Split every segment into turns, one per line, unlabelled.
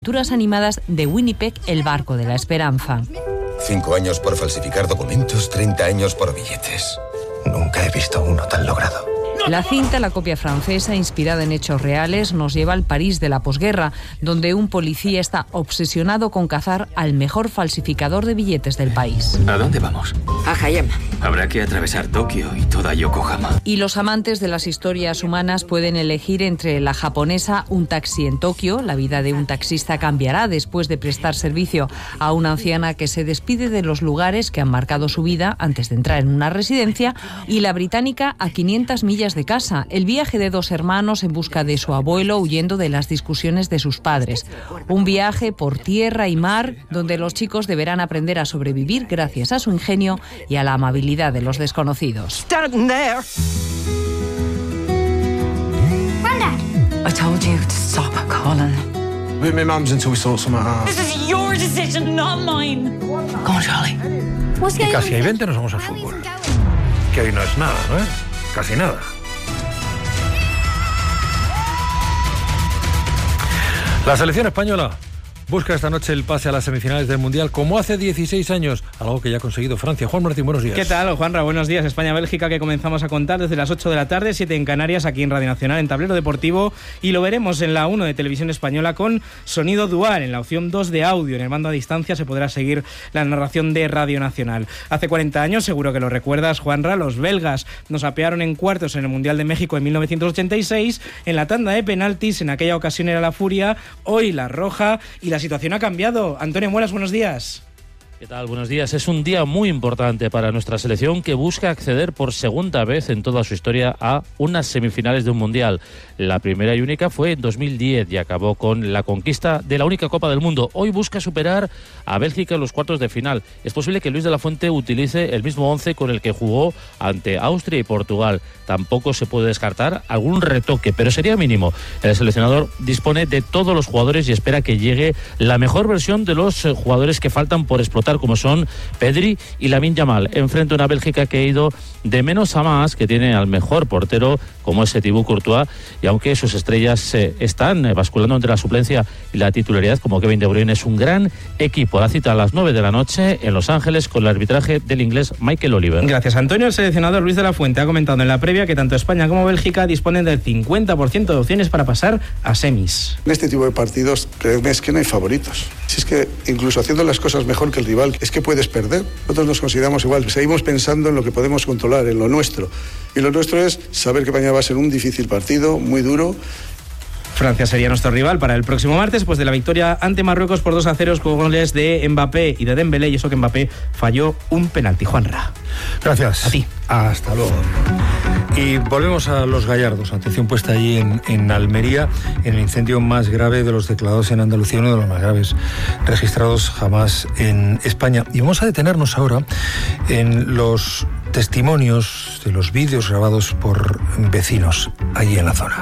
aventuras animadas de Winnipeg, El barco de la esperanza.
5 años por falsificar documentos, 30 años por billetes.
Nunca he visto uno tan logrado.
La cinta, la copia francesa, inspirada en hechos reales, nos lleva al París de la posguerra, donde un policía está obsesionado con cazar al mejor falsificador de billetes del país.
¿A dónde vamos?
A Hayama.
Habrá que atravesar Tokio y toda Yokohama.
Y los amantes de las historias humanas pueden elegir entre la japonesa Un taxi en Tokio. La vida de un taxista cambiará después de prestar servicio a una anciana que se despide de los lugares que han marcado su vida antes de entrar en una residencia. Y la británica A 500 millas de casa, el viaje de 2 hermanos en busca de su abuelo huyendo de las discusiones de sus padres. Un viaje por tierra y mar donde los chicos deberán aprender a sobrevivir gracias a su ingenio y a la amabilidad de los desconocidos.
I told you to stop calling.
With my mum's until we sort something out.
This is your decision, not mine. Come on, Charlie.
Y casi hay 20 nos vamos al fútbol. Que hoy no es nada, ¿no? Casi nada. La selección española busca esta noche el pase a las semifinales del Mundial, como hace 16 años, algo que ya ha conseguido Francia. Juan Martín, buenos días.
¿Qué tal, Juanra? Buenos días. España-Bélgica, que comenzamos a contar desde las 8 de la tarde, 7 en Canarias, aquí en Radio Nacional, en Tablero Deportivo, y lo veremos en la 1 de Televisión Española con sonido dual, en la opción 2 de audio. En el mando a distancia se podrá seguir la narración de Radio Nacional. Hace 40 años, seguro que lo recuerdas, Juanra, los belgas nos apearon en cuartos en el Mundial de México en 1986, en la tanda de penaltis, en aquella ocasión era la furia, hoy la roja, y la situación ha cambiado. Antonio Muelas, buenos días.
¿Qué tal? Buenos días. Es un día muy importante para nuestra selección, que busca acceder por segunda vez en toda su historia a unas semifinales de un Mundial. La primera y única fue en 2010 y acabó con la conquista de la única Copa del Mundo. Hoy busca superar a Bélgica en los cuartos de final. Es posible que Luis de la Fuente utilice el mismo 11 con el que jugó ante Austria y Portugal. Tampoco se puede descartar algún retoque, pero sería mínimo. El seleccionador dispone de todos los jugadores y espera que llegue la mejor versión de los jugadores que faltan por explotar, como son Pedri y Lamine Yamal. Enfrente a una Bélgica que ha ido de menos a más, que tiene al mejor portero como es Thibaut Courtois, y aunque sus estrellas están basculando entre la suplencia y la titularidad, como Kevin De Bruyne, es un gran equipo. La cita a las 9 de la noche en Los Ángeles con el arbitraje del inglés Michael Oliver.
Gracias, Antonio. El seleccionador Luis de la Fuente ha comentado en la previa que tanto España como Bélgica disponen del 50% de opciones para pasar a semis.
En este tipo de partidos, créeme, es que no hay favoritos. Si es que incluso haciendo las cosas mejor que el rival, es que puedes perder. Nosotros nos consideramos igual. Seguimos pensando en lo que podemos controlar, en lo nuestro. Y lo nuestro es saber que mañana va a ser un difícil partido, muy duro.
Francia sería nuestro rival para el próximo martes, pues de la victoria ante Marruecos por 2-0 con goles de Mbappé y de Dembélé, y eso que Mbappé falló un penalti. Juanra.
Gracias.
A ti.
Hasta luego. Y volvemos a Los Gallardos. Atención puesta allí en Almería, en el incendio más grave de los declarados en Andalucía, uno de los más graves registrados jamás en España. Y vamos a detenernos ahora en los testimonios de los vídeos grabados por vecinos allí en la zona.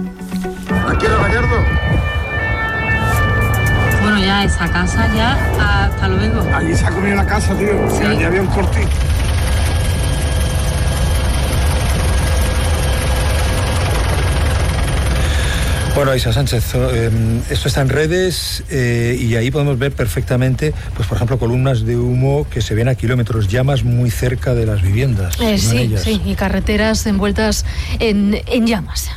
¿Aquí era Gallardo?
Bueno, ya esa casa, ya hasta luego.
Allí se ha comido la casa, tío. Sí. Allí había un cortín.
Bueno, Isa Sánchez, esto está en redes y ahí podemos ver perfectamente, pues por ejemplo, columnas de humo que se ven a kilómetros, llamas muy cerca de las viviendas.
Sí, y carreteras envueltas en llamas.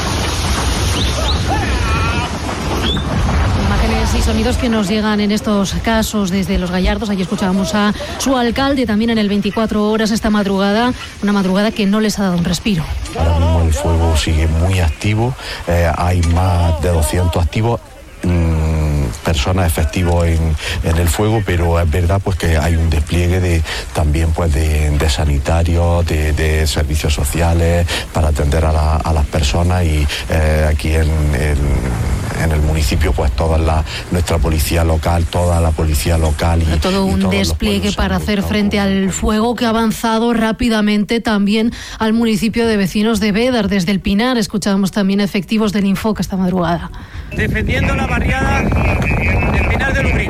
Imágenes y sonidos que nos llegan en estos casos desde Los Gallardos. Allí escuchábamos a su alcalde también en el 24 horas esta madrugada, una madrugada que no les ha dado un respiro.
Ahora mismo el fuego sigue muy activo, hay más de 200 activos. Personas efectivos en el fuego, pero es verdad pues que hay un despliegue también pues de sanitarios, de servicios sociales para atender a las personas, y aquí en el municipio pues nuestra policía local, toda la policía local y
todo un despliegue para hacer frente al fuego que ha avanzado rápidamente también al municipio de vecinos de Bédar. Desde el Pinar escuchábamos también efectivos del Infoca esta madrugada.
Defendiendo la barriada del Pinar de Lubrín.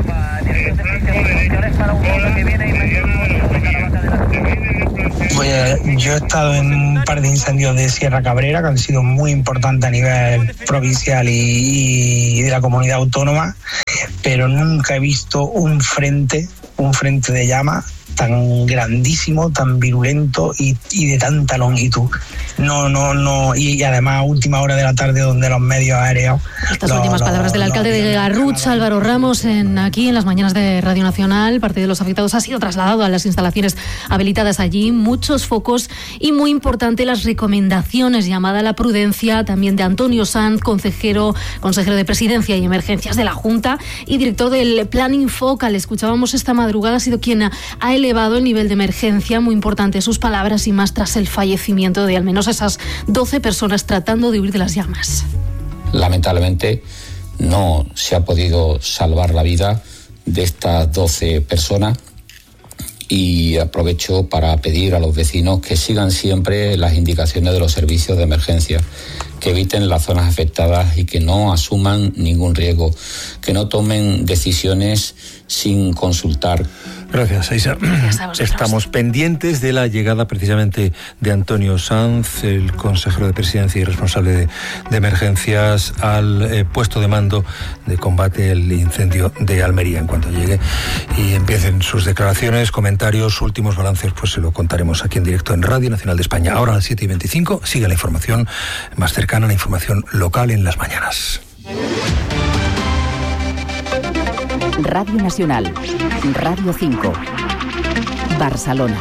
Pues yo he estado en un par de incendios de Sierra Cabrera que han sido muy importantes a nivel provincial y de la comunidad autónoma, pero nunca he visto un frente de llama tan grandísimo, tan virulento y de tanta longitud. No, y además a última hora de la tarde donde los medios aéreos...
Estas últimas palabras del alcalde de Garrucha, Álvaro Ramos, aquí en las mañanas de Radio Nacional. Parte de los afectados ha sido trasladado a las instalaciones habilitadas allí. Muchos focos y muy importante las recomendaciones, llamada a la prudencia, también de Antonio Sanz, consejero de Presidencia y Emergencias de la Junta y director del Plan Infocal. Escuchábamos esta madrugada, ha sido quien ha elevado el nivel de emergencia, muy importante sus palabras, y más tras el fallecimiento de al menos esas 12 personas tratando de huir de las llamas.
Lamentablemente no se ha podido salvar la vida de estas 12 personas y aprovecho para pedir a los vecinos que sigan siempre las indicaciones de los servicios de emergencia, que eviten las zonas afectadas y que no asuman ningún riesgo, que no tomen decisiones sin consultar.
Gracias, Aisa. Estamos pendientes de la llegada precisamente de Antonio Sanz, el consejero de Presidencia y responsable de emergencias, al puesto de mando de combate al incendio de Almería. En cuanto llegue y empiecen sus declaraciones, comentarios, últimos balances, pues se lo contaremos aquí en directo en Radio Nacional de España. Ahora a las 7:25 sigue la información más cercana, la información local en las mañanas.
Radio Nacional, Radio 5, Barcelona.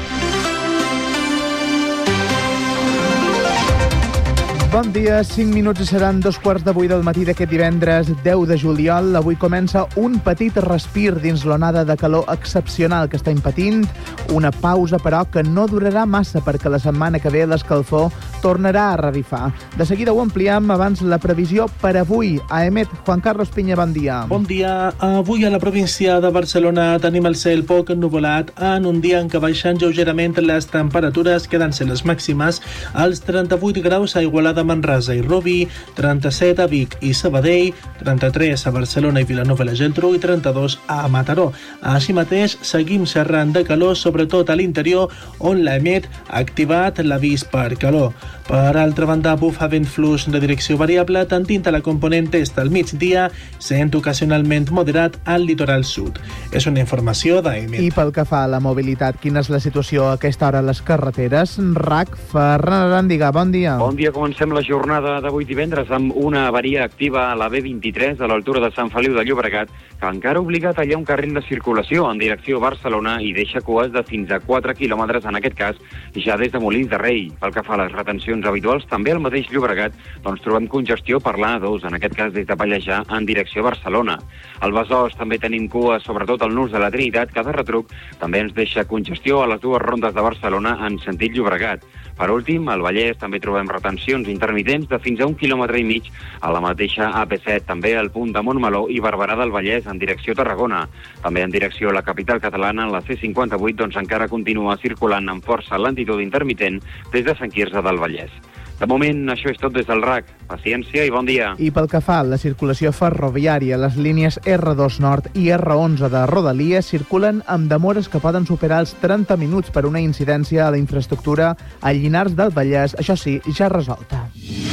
Bon dia, 5 minuts i seran 2:15 del matí d'aquest divendres 10 de juliol. Avui comença un petit respir dins l'onada de calor excepcional que estem patint. Una pausa, però, que no durarà massa perquè la setmana que ve l'escalfor tornarà a revifar. De seguida ho ampliem, abans la previsió per avui. A Emet, Juan Carlos Piña, bon dia.
Bon dia. Avui a la província de Barcelona tenim el cel poc ennuvolat en un dia en què baixen lleugerament les temperatures, quedant-se les màximes als 38 graus a Igualada, Manresa i Rubí, 37 a Vic i Sabadell, 33 a Barcelona i Vilanova i la Geltrú i 32 a Mataró. Així mateix, seguim xerrant de calor, sobretot a l'interior, on l'Emet ha activat l'avís per calor. Per altra banda, bufa vent fluix de direcció variable, tendint a la component est al migdia, sent ocasionalment moderat al litoral sud. És una informació d'Emet.
I pel que fa a la mobilitat, quina és la situació a aquesta hora a les carreteres? RAC, Ferran Arándiga, bon dia.
Bon dia, comencem la jornada d'avui divendres amb una avaria activa a la B23 a l'altura de Sant Feliu de Llobregat, que encara obliga a tallar un carril de circulació en direcció a Barcelona i deixa cues de fins a 4 quilòmetres, en aquest cas, ja des de Molins de Rei. Pel que fa a les retencions habituals, també al mateix Llobregat, doncs trobem congestió per l'A2, en aquest cas des de Pallejà en direcció a Barcelona. Al Besòs també tenim cues, sobretot al nus de la Trinitat, que de retruc també ens deixa congestió a les dues rondes de Barcelona en sentit Llobregat. Per últim, al Vallès també trobem retencions intermitents de fins a 1,5 quilòmetres a la mateixa AP7, també al punt de Montmeló i Barberà del Vallès en direcció a Tarragona. També en direcció a la capital catalana, la C58, doncs encara continua circulant amb força lentitud intermitent des de Sant Quirze del Vallès. De moment, això és tot des del RAC. Paciència i bon dia.
I pel que fa a la circulació ferroviària, les línies R2 Nord i R11 de Rodalies circulen amb demores que poden superar els 30 minuts per una incidència a la infraestructura a Llinars del Vallès, això sí, ja resolta.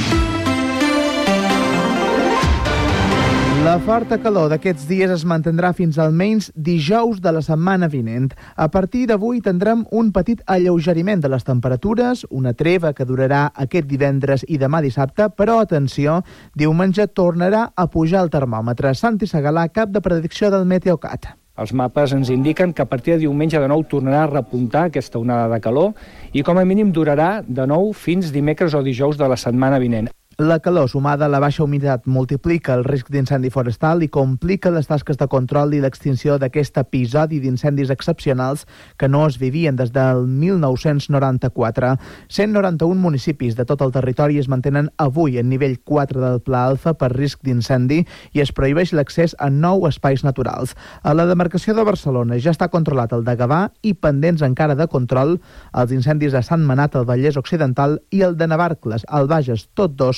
La forta calor d'aquests dies es mantindrà fins almenys dijous de la setmana vinent. A partir d'avui tindrem un petit alleugeriment de les temperatures, una treva que durarà aquest divendres i demà dissabte, però atenció, diumenge tornarà a pujar el termòmetre. Santi Segalà, cap de predicció del Meteocat.
Els mapes ens indiquen que a partir de diumenge de nou tornarà a repuntar aquesta onada de calor i com a mínim durarà de nou fins dimecres o dijous de la setmana vinent.
La calor sumada a la baixa humitat multiplica el risc d'incendi forestal i complica les tasques de control i l'extinció d'aquest episodi d'incendis excepcionals que no es vivien des del 1994. 191 municipis de tot el territori es mantenen avui en nivell 4 del Pla Alfa per risc d'incendi i es prohibeix l'accés a 9 espais naturals. A la demarcació de Barcelona ja està controlat el de Gavà i pendents encara de control els incendis de Sant Manat al Vallès Occidental i el de Navarcles al Bages, tots dos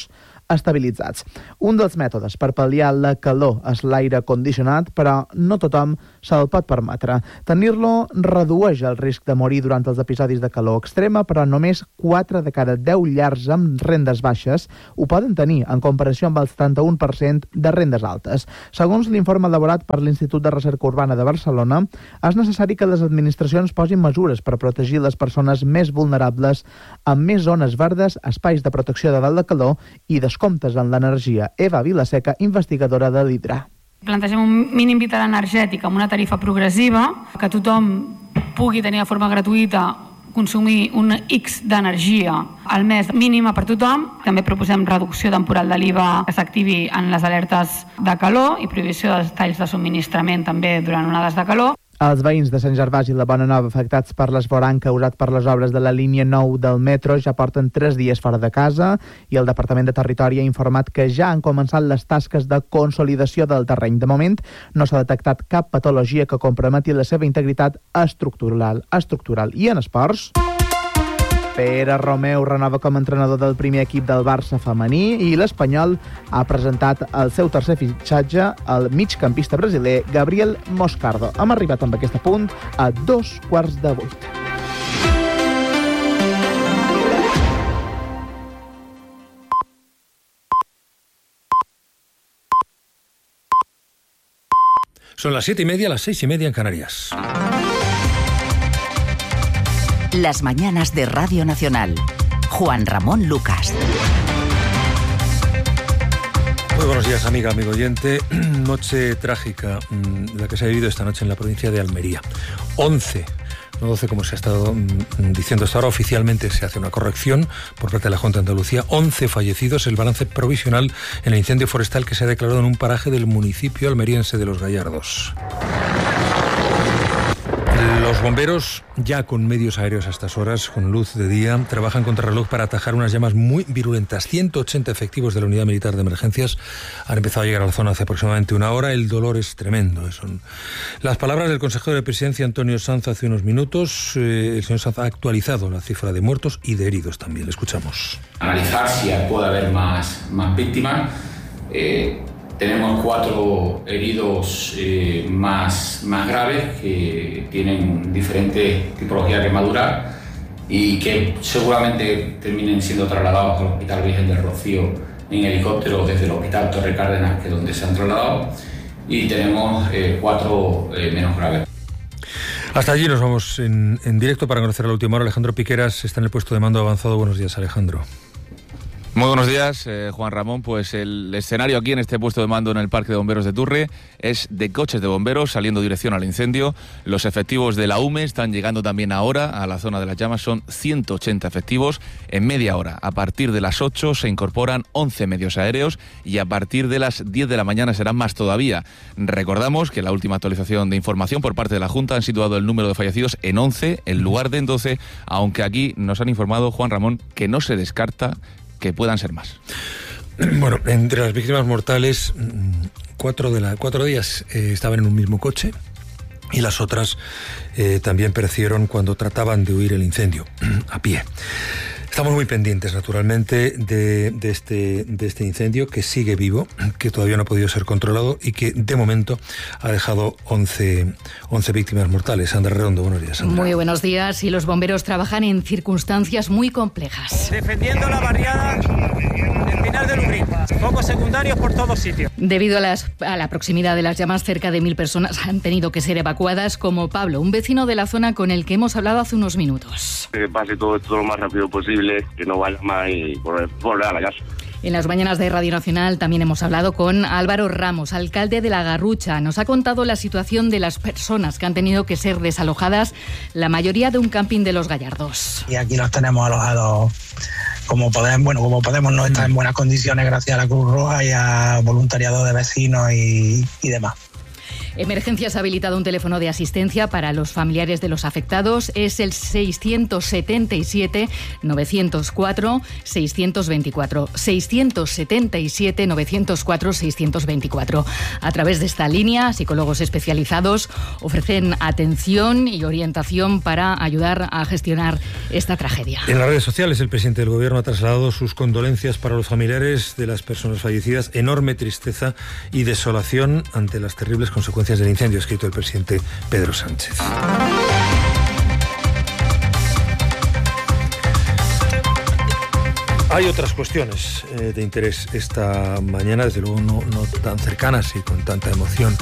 estabilitzats. Un dels mètodes per pal·liar la calor és l'aire condicionat, però no tothom se'l pot permetre. Tenir-lo redueix el risc de morir durant els episodis de calor extrema, però només 4 de cada 10 llars amb rendes baixes ho poden tenir, en comparació amb el 71% de rendes altes. Segons l'informe elaborat per l'Institut de Recerca Urbana de Barcelona, és necessari que les administracions posin mesures per protegir les persones més vulnerables amb més zones verdes, espais de protecció de dalt de calor i descomptes en l'energia. Eva Vilaseca, investigadora de l'Hidra.
Plantegem un mínim vital energètic amb una tarifa progressiva, que tothom pugui tenir de forma gratuïta consumir un X d'energia al mes mínima per tothom. També proposem reducció temporal de l'IVA que s'activi en les alertes de calor i prohibició dels talls de subministrament també durant onades de calor.
Els veïns de Sant Gervasi i la Bonanova afectats per l'esvoranc causat per les obres de la línia 9 del metro ja porten 3 dies fora de casa i el Departament de Territori ha informat que ja han començat les tasques de consolidació del terreny. De moment no s'ha detectat cap patologia que comprometi la seva integritat estructural. I en esports, Pere Romeu renova com a entrenador del primer equip del Barça femení i l'Espanyol ha presentat el seu tercer fitxatge, el migcampista brasiler Gabriel Moscardo. Hem arribat amb aquest punt a 7:45.
Son las 7:30, las 6:30 en Canarias.
Las mañanas de Radio Nacional. Juan Ramón Lucas.
Muy buenos días, amiga, amigo oyente. Noche trágica la que se ha vivido esta noche en la provincia de Almería. 11, no 12 como se ha estado diciendo hasta ahora. Oficialmente se hace una corrección por parte de la Junta de Andalucía. 11 fallecidos, el balance provisional en el incendio forestal que se ha declarado en un paraje del municipio almeriense de Los Gallardos. Los bomberos, ya con medios aéreos a estas horas, con luz de día, trabajan contra reloj para atajar unas llamas muy virulentas. 180 efectivos de la Unidad Militar de Emergencias han empezado a llegar a la zona hace aproximadamente una hora. El dolor es tremendo. Son las palabras del consejero de Presidencia, Antonio Sanz, hace unos minutos. El señor Sanz ha actualizado la cifra de muertos y de heridos también. Le escuchamos.
Analizar si puede haber más víctimas. Tenemos 4 heridos más graves que tienen diferentes tipologías de quemadura y que seguramente terminen siendo trasladados al Hospital Virgen del Rocío en helicóptero desde el Hospital Torre Cárdenas, que es donde se han trasladado, y tenemos 4 menos graves.
Hasta allí nos vamos en directo para conocer la última hora. Alejandro Piqueras está en el puesto de mando avanzado. Buenos días, Alejandro.
Muy buenos días, Juan Ramón. Pues el escenario aquí en este puesto de mando en el Parque de Bomberos de Turre es de coches de bomberos saliendo dirección al incendio. Los efectivos de la UME están llegando también ahora a la zona de las llamas. Son 180 efectivos en media hora. A partir de las 8 se incorporan 11 medios aéreos y a partir de las 10 de la mañana serán más todavía. Recordamos que la última actualización de información por parte de la Junta han situado el número de fallecidos en 11 en lugar de en 12, aunque aquí nos han informado, Juan Ramón, que no se descarta que puedan ser más.
Bueno, entre las víctimas mortales, 4 de ellas estaban en un mismo coche y las otras también perecieron cuando trataban de huir el incendio a pie. Estamos muy pendientes, naturalmente, de este incendio que sigue vivo, que todavía no ha podido ser controlado y que, de momento, ha dejado 11 víctimas mortales. Sandra Redondo, buenos días, Sandra.
Muy buenos días. Y los bomberos trabajan en circunstancias muy complejas.
Defendiendo la barriada del Pinar de Lubrín. Focos secundarios por todos sitios.
Debido a la proximidad de las llamas, cerca de 1.000 personas han tenido que ser evacuadas, como Pablo, un vecino de la zona con el que hemos hablado hace unos minutos.
Que pase todo esto lo más rápido posible, que no vaya más y volver a la casa.
En las mañanas de Radio Nacional también hemos hablado con Álvaro Ramos, alcalde de La Garrucha. Nos ha contado la situación de las personas que han tenido que ser desalojadas, la mayoría de un camping de Los Gallardos.
Y aquí los tenemos alojados como podemos, no estar en buenas condiciones gracias a la Cruz Roja y a voluntariado de vecinos y demás.
Emergencias ha habilitado un teléfono de asistencia para los familiares de los afectados. Es el 677-904-624. 677-904-624. A través de esta línea, psicólogos especializados ofrecen atención y orientación para ayudar a gestionar esta tragedia.
En las redes sociales, el presidente del Gobierno ha trasladado sus condolencias para los familiares de las personas fallecidas. Enorme tristeza y desolación ante las terribles consecuencias del incendio, ha escrito el presidente Pedro Sánchez. Hay otras cuestiones de interés esta mañana, desde luego no tan cercanas y con tanta emoción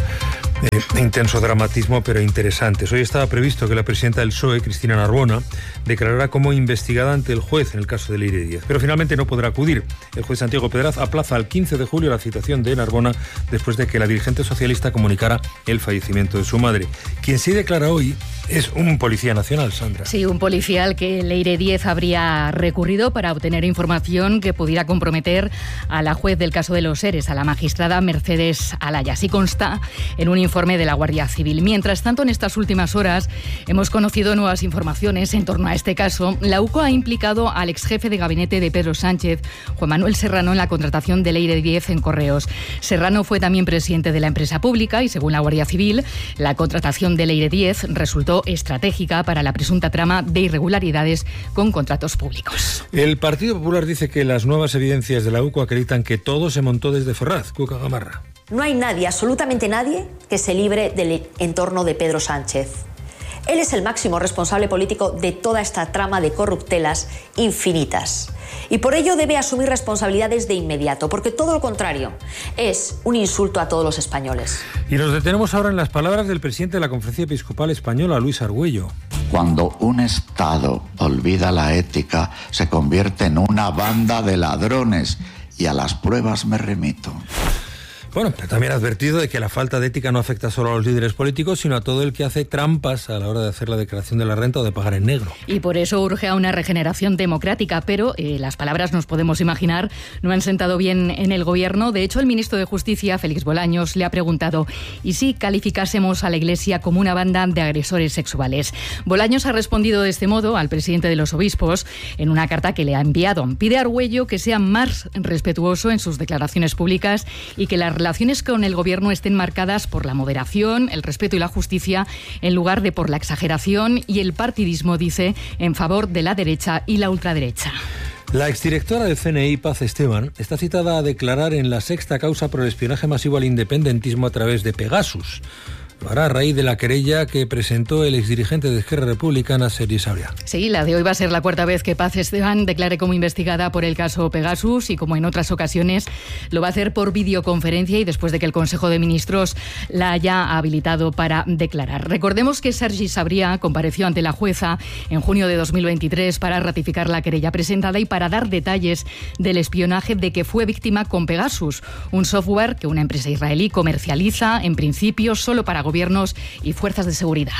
e intenso dramatismo, pero interesantes. Hoy estaba previsto que la presidenta del PSOE, Cristina Narbona, declarara como investigada ante el juez en el caso de Leire Díez, pero finalmente no podrá acudir. El juez Santiago Pedraz aplaza al 15 de julio la citación de Narbona después de que la dirigente socialista comunicara el fallecimiento de su madre. Quien sí declara hoy es un policía nacional, Sandra.
Sí, un policía al que Leire Díez habría recurrido para obtener información que pudiera comprometer a la juez del caso de los ERES, a la magistrada Mercedes Alaya. Así consta en un informe de la Guardia Civil. Mientras tanto, en estas últimas horas hemos conocido nuevas informaciones en torno a este caso. La UCO ha implicado al exjefe de gabinete de Pedro Sánchez, Juan Manuel Serrano, en la contratación de Leire Díez en Correos. Serrano fue también presidente de la empresa pública y, según la Guardia Civil, la contratación de Leire Díez resultó estratégica para la presunta trama de irregularidades con contratos públicos.
El Partido Popular dice que las nuevas evidencias de la UCO acreditan que todo se montó desde Ferraz. Cuca Gamarra.
No hay nadie, absolutamente nadie, que se libre del entorno de Pedro Sánchez. Él es el máximo responsable político de toda esta trama de corruptelas infinitas. Y por ello debe asumir responsabilidades de inmediato, porque todo lo contrario es un insulto a todos los españoles.
Y nos detenemos ahora en las palabras del presidente de la Conferencia Episcopal Española, Luis Argüello.
Cuando un Estado olvida la ética, se convierte en una banda de ladrones, y a las pruebas me remito.
Bueno, pero también ha advertido de que la falta de ética no afecta solo a los líderes políticos, sino a todo el que hace trampas a la hora de hacer la declaración de la renta o de pagar en negro.
Y por eso urge a una regeneración democrática, pero las palabras, nos podemos imaginar, no han sentado bien en el Gobierno. De hecho, el ministro de Justicia, Félix Bolaños, le ha preguntado ¿y si calificásemos a la Iglesia como una banda de agresores sexuales? Bolaños ha respondido de este modo al presidente de los obispos en una carta que le ha enviado. Pide a Argüello que sea más respetuoso en sus declaraciones públicas y que las relaciones con el Gobierno estén marcadas por la moderación, el respeto y la justicia, en lugar de por la exageración y el partidismo, dice, en favor de la derecha y la ultraderecha.
La exdirectora del CNI, Paz Esteban, está citada a declarar en la sexta causa por el espionaje masivo al independentismo a través de Pegasus. Lo hará a raíz de la querella que presentó el exdirigente de Esquerra Republicana, Sergi Sabrià.
Sí, la de hoy va a ser la cuarta vez que Paz Esteban declare como investigada por el caso Pegasus y, como en otras ocasiones, lo va a hacer por videoconferencia y después de que el Consejo de Ministros la haya habilitado para declarar. Recordemos que Sergi Sabrià compareció ante la jueza en junio de 2023 para ratificar la querella presentada y para dar detalles del espionaje de que fue víctima con Pegasus, un software que una empresa israelí comercializa, en principio, solo para gobiernos y fuerzas de seguridad.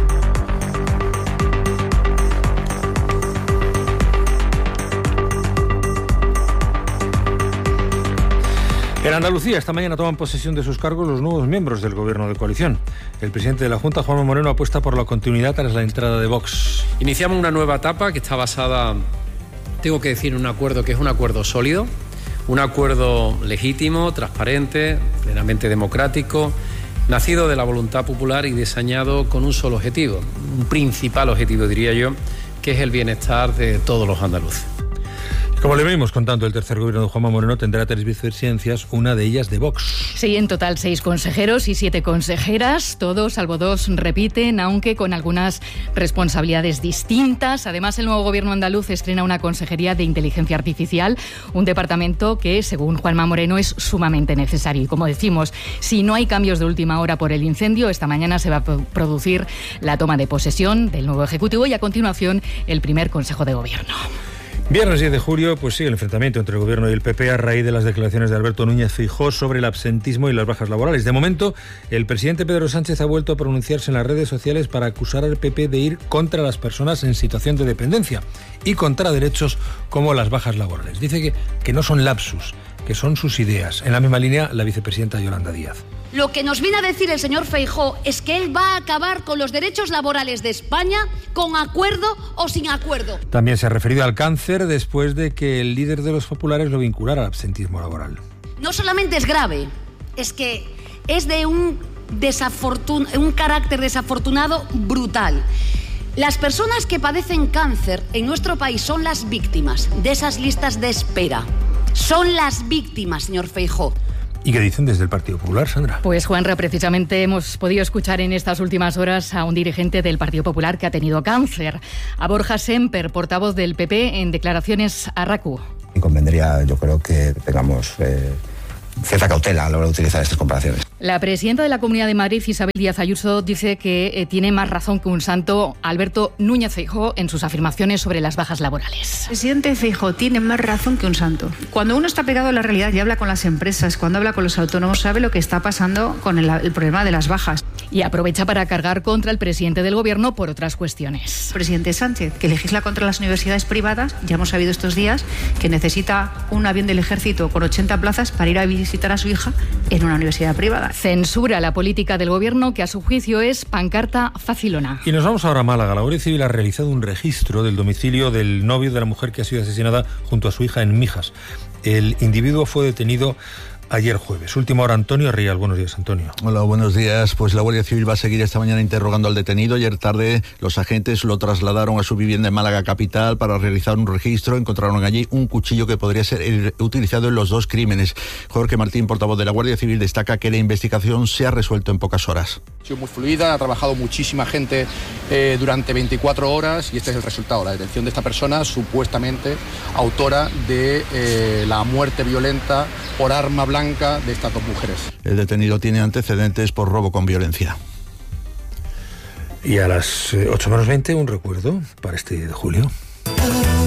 En Andalucía, esta mañana toman posesión de sus cargos los nuevos miembros del Gobierno de coalición. El presidente de la Junta, Juanma Moreno, apuesta por la continuidad tras la entrada de Vox.
Iniciamos una nueva etapa que está basada, tengo que decir, en un acuerdo que es un acuerdo sólido, un acuerdo legítimo, transparente, plenamente democrático, nacido de la voluntad popular y diseñado con un solo objetivo, un principal objetivo, diría yo, que es el bienestar de todos los andaluces.
Como le venimos contando, el tercer gobierno de Juanma Moreno tendrá 3 vicepresidencias, una de ellas de Vox.
Sí, en total 6 consejeros y 7 consejeras, todos salvo 2 repiten, aunque con algunas responsabilidades distintas. Además, el nuevo gobierno andaluz estrena una consejería de inteligencia artificial, un departamento que, según Juanma Moreno, es sumamente necesario. Y como decimos, si no hay cambios de última hora por el incendio, esta mañana se va a producir la toma de posesión del nuevo Ejecutivo y a continuación el primer Consejo de Gobierno.
Viernes 10 de julio, pues sigue el enfrentamiento entre el Gobierno y el PP a raíz de las declaraciones de Alberto Núñez Feijóo sobre el absentismo y las bajas laborales. De momento, el presidente Pedro Sánchez ha vuelto a pronunciarse en las redes sociales para acusar al PP de ir contra las personas en situación de dependencia y contra derechos como las bajas laborales. Dice que no son lapsus que son sus ideas. En la misma línea, la vicepresidenta Yolanda Díaz.
Lo que nos viene a decir el señor Feijóo es que él va a acabar con los derechos laborales de España con acuerdo o sin acuerdo.
También se ha referido al cáncer después de que el líder de los populares lo vinculara al absentismo laboral.
No solamente es grave, es que es de un carácter desafortunado brutal. Las personas que padecen cáncer en nuestro país son las víctimas de esas listas de espera. Son las víctimas, señor Feijóo.
¿Y qué dicen desde el Partido Popular, Sandra?
Pues, Juanra, precisamente hemos podido escuchar en estas últimas horas a un dirigente del Partido Popular que ha tenido cáncer, a Borja Semper, portavoz del PP, en declaraciones a RACU.
Y convendría, yo creo, que tengamos cierta cautela a la hora de utilizar estas comparaciones.
La presidenta de la Comunidad de Madrid, Isabel Díaz Ayuso, dice que tiene más razón que un santo Alberto Núñez Feijóo en sus afirmaciones sobre las bajas laborales.
El presidente Feijóo tiene más razón que un santo. Cuando uno está pegado a la realidad y habla con las empresas, cuando habla con los autónomos, sabe lo que está pasando con el problema de las bajas.
Y aprovecha para cargar contra el presidente del Gobierno por otras cuestiones.
Presidente Sánchez, que legisla contra las universidades privadas, ya hemos sabido estos días que necesita un avión del ejército con 80 plazas para ir a visitar a su hija en una universidad privada.
Censura la política del Gobierno, que a su juicio es pancarta facilona.
Y nos vamos ahora a Málaga. La Guardia Civil ha realizado un registro del domicilio del novio de la mujer que ha sido asesinada junto a su hija en Mijas. El individuo fue detenido ayer jueves. Última hora, Antonio Rial. Buenos días, Antonio.
Hola, buenos días. Pues la Guardia Civil va a seguir esta mañana interrogando al detenido. Ayer tarde los agentes lo trasladaron a su vivienda en Málaga capital para realizar un registro. Encontraron allí un cuchillo que podría ser utilizado en los dos crímenes. Jorge Martín, portavoz de la Guardia Civil, destaca que la investigación se ha resuelto en pocas horas.
Ha sido muy fluida, ha trabajado muchísima gente durante 24 horas y este es el resultado, la detención de esta persona supuestamente autora de la muerte violenta por arma blanca de estas dos mujeres.
El detenido tiene antecedentes por robo con violencia.
Y a las 8:20, un recuerdo para este de julio.